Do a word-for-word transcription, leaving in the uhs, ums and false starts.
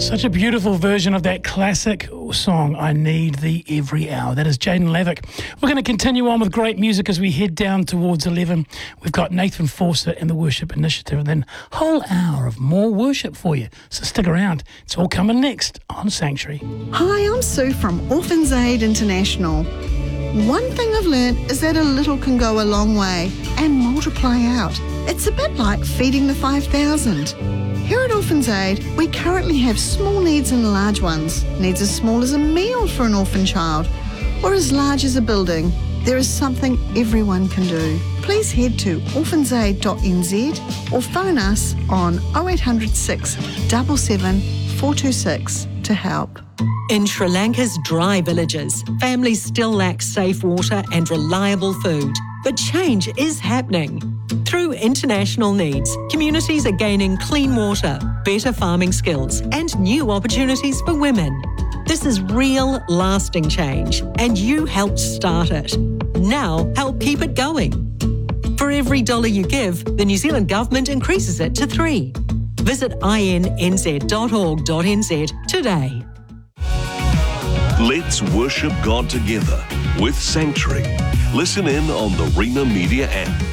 Such a beautiful version of that classic song, I Need Thee Every Hour. That is Jaden Lavick. We're going to continue on with great music as we head down towards eleven. We've got Nathan Fawcett and the Worship Initiative, and then a whole hour of more worship for you. So stick around. It's all coming next on Sanctuary. Hi, I'm Sue from Orphans Aid International. One thing I've learned is that a little can go a long way and multiply out. It's a bit like feeding the five thousand. Here at Orphans Aid, we currently have small needs and large ones. Needs as small as a meal for an orphan child, or as large as a building. There is something everyone can do. Please head to orphans aid dot n z or phone us on oh eight hundred six seven seven four two six to help. In Sri Lanka's dry villages, families still lack safe water and reliable food. But change is happening. Through international needs, communities are gaining clean water, better farming skills, and new opportunities for women. This is real, lasting change, and you helped start it. Now, help keep it going. For every dollar you give, the New Zealand Government increases it to three. Visit i n n z dot org dot n z today. Let's worship God together with Sanctuary. Listen in on the Rima Media app.